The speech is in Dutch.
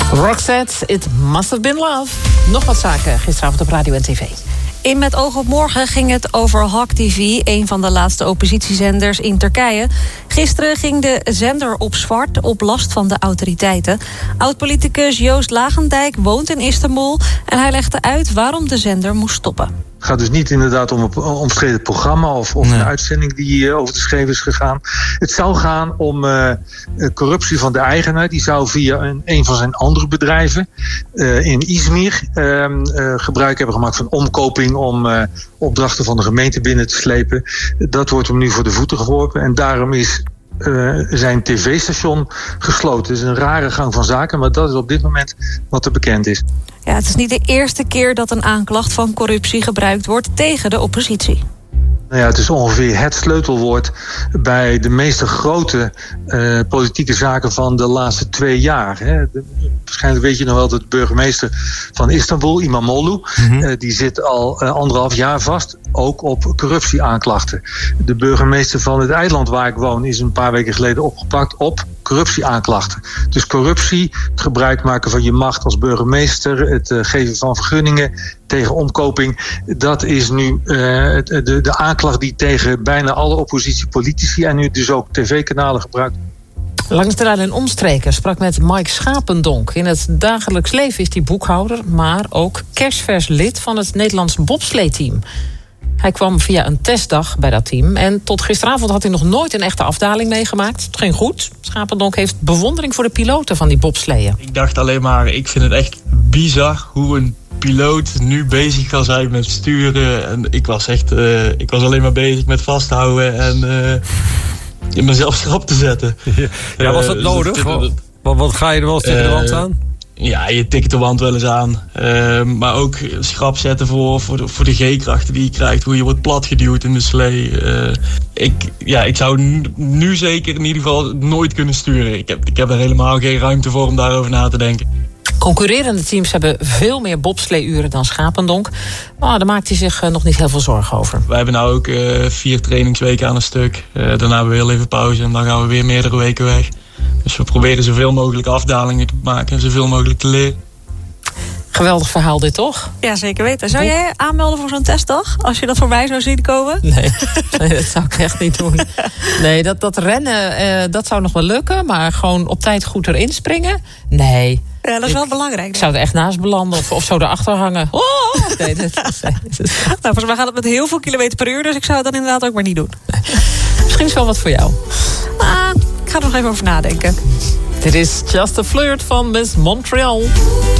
Roxette, It Must Have Been Love. Nog wat zaken gisteravond op radio en tv. In Met Oog op Morgen ging het over Halk TV, een van de laatste oppositiezenders in Turkije. Gisteren ging de zender op zwart op last van de autoriteiten. Oud-politicus Joost Lagendijk woont in Istanbul en hij legde uit waarom de zender moest stoppen. Het gaat dus niet inderdaad om een omstreden programma of een uitzending die over de scheef is gegaan. Het zou gaan om corruptie van de eigenaar. Die zou via een van zijn andere bedrijven in Izmir gebruik hebben gemaakt van omkoping om opdrachten van de gemeente binnen te slepen. Dat wordt hem nu voor de voeten geworpen en daarom is zijn tv-station gesloten. Het is een rare gang van zaken, maar dat is op dit moment wat er bekend is. Ja, het is niet de eerste keer dat een aanklacht van corruptie gebruikt wordt tegen de oppositie. Nou ja, het is ongeveer het sleutelwoord bij de meeste grote politieke zaken van de laatste 2 jaar. Hè. Waarschijnlijk weet je nog wel dat de burgemeester van Istanbul, Imamoglu, die zit al 1,5 jaar vast, ook op corruptieaanklachten. De burgemeester van het eiland waar ik woon is een paar weken geleden opgepakt op corruptieaanklachten. Dus corruptie, het gebruik maken van je macht als burgemeester, het geven van vergunningen tegen omkoping, dat is nu de aanklacht die tegen bijna alle oppositiepolitici en nu dus ook tv-kanalen gebruikt. Langs de lijn en omstreken sprak met Mike Schapendonk. In het dagelijks leven is hij boekhouder, maar ook kerstvers lid van het Nederlands bobsleeteam. Hij kwam via een testdag bij dat team en tot gisteravond had hij nog nooit een echte afdaling meegemaakt. Het ging goed. Schapendonk heeft bewondering voor de piloten van die bobsleeën. Ik dacht alleen maar, ik vind het echt bizar hoe een piloot nu bezig kan zijn met sturen. En ik was alleen maar bezig met vasthouden en in mezelf schrap te zetten. Ja, was dat nodig? Wat ga je er wel eens tegen de wand aan? Ja, je tikt de wand wel eens aan. Maar ook schrap zetten voor de G-krachten die je krijgt. Hoe je wordt platgeduwd in de slee. Ik zou nu zeker in ieder geval nooit kunnen sturen. Ik heb er helemaal geen ruimte voor om daarover na te denken. Concurrerende teams hebben veel meer bobsleeuren dan Schapendonk. Maar daar maakt hij zich nog niet heel veel zorgen over. Wij hebben nou ook 4 trainingsweken aan een stuk. Daarna hebben we heel even pauze en dan gaan we weer meerdere weken weg. Dus we proberen zoveel mogelijk afdalingen te maken en zoveel mogelijk te leren. Geweldig verhaal dit, toch? Ja, zeker weten. Zou jij aanmelden voor zo'n testdag? Als je dat voorbij zou zien komen? Nee, dat zou ik echt niet doen. Nee, dat rennen, dat zou nog wel lukken. Maar gewoon op tijd goed erin springen? Nee. Ja, dat is wel belangrijk. Ik zou er echt naast belanden of zo erachter hangen. Oh! Nee, Nou, volgens mij gaat het met heel veel kilometer per uur. Dus ik zou het dan inderdaad ook maar niet doen. Nee. Misschien is wel wat voor jou. Ik ga er nog even over nadenken. Dit is Just a Flirt van Miss Montreal.